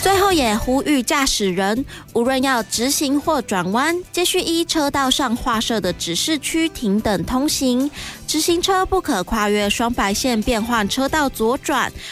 最后也呼吁驾驶人，无论要直行或转弯，皆需依车道上划设的指示区停等通行。直行车不可跨越双白线变换车道左转，